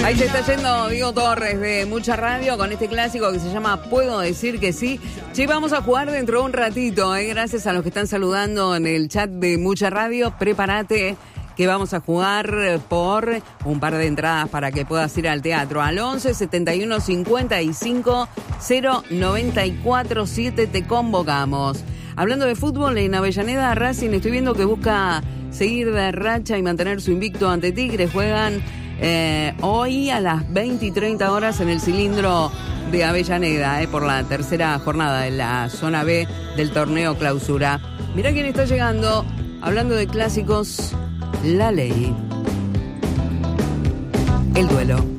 Ahí se está yendo Diego Torres de Mucha Radio con este clásico que se llama Puedo Decir Que Sí. Che, vamos a jugar dentro de un ratito, gracias a los que están saludando en el chat de Mucha Radio. Prepárate que vamos a jugar por un par de entradas para que puedas ir al teatro. Al 11 71 55 094 7 te convocamos. Hablando de fútbol, en Avellaneda, Racing, estoy viendo que busca seguir de racha y mantener su invicto ante Tigres. Juegan hoy a las 20 y 30 horas en el cilindro de Avellaneda, por la tercera jornada de la zona B del torneo Clausura. Mirá quién está llegando, hablando de clásicos, La Ley. El duelo.